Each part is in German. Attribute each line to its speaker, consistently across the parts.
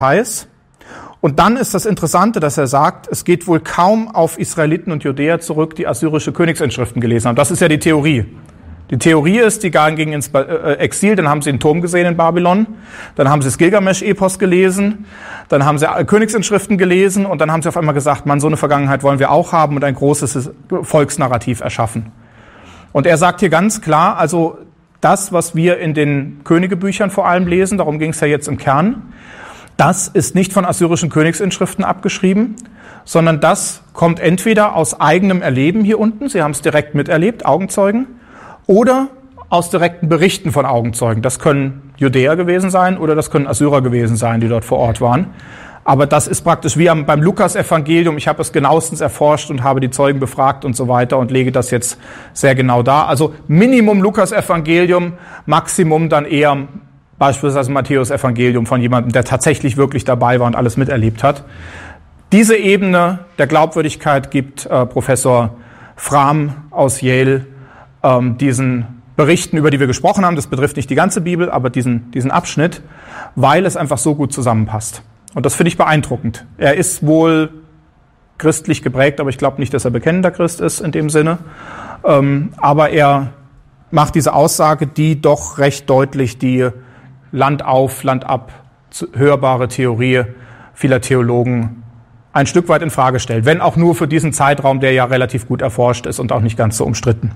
Speaker 1: heiß. Und dann ist das Interessante, dass er sagt, es geht wohl kaum auf Israeliten und Judäer zurück, die assyrische Königsinschriften gelesen haben. Das ist ja die Theorie. Die Theorie ist, die gingen ins Exil, dann haben sie einen Turm gesehen in Babylon, dann haben sie das Gilgamesch-Epos gelesen, dann haben sie Königsinschriften gelesen und dann haben sie auf einmal gesagt, Mann, so eine Vergangenheit wollen wir auch haben und ein großes Volksnarrativ erschaffen. Und er sagt hier ganz klar, also das, was wir in den Königebüchern vor allem lesen, darum ging es ja jetzt im Kern, das ist nicht von assyrischen Königsinschriften abgeschrieben, sondern das kommt entweder aus eigenem Erleben hier unten, sie haben es direkt miterlebt, Augenzeugen, oder aus direkten Berichten von Augenzeugen. Das können Judäer gewesen sein oder das können Assyrer gewesen sein, die dort vor Ort waren. Aber das ist praktisch wie beim Lukas-Evangelium. Ich habe es genauestens erforscht und habe die Zeugen befragt und so weiter und lege das jetzt sehr genau dar. Also Minimum Lukas-Evangelium, Maximum dann eher beispielsweise Matthäus-Evangelium von jemandem, der tatsächlich wirklich dabei war und alles miterlebt hat. Diese Ebene der Glaubwürdigkeit gibt Professor Fram aus Yale diesen Berichten, über die wir gesprochen haben. Das betrifft nicht die ganze Bibel, aber diesen Abschnitt, weil es einfach so gut zusammenpasst. Und das finde ich beeindruckend. Er ist wohl christlich geprägt, aber ich glaube nicht, dass er bekennender Christ ist in dem Sinne. Aber er macht diese Aussage, die doch recht deutlich die Land auf, Land ab hörbare Theorie vieler Theologen ein Stück weit in Frage stellt. Wenn auch nur für diesen Zeitraum, der ja relativ gut erforscht ist und auch nicht ganz so umstritten.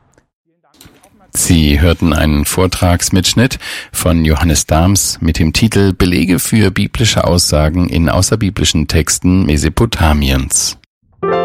Speaker 2: Sie hörten einen Vortragsmitschnitt von Johannes Dahms mit dem Titel Belege für biblische Aussagen in außerbiblischen Texten Mesopotamiens.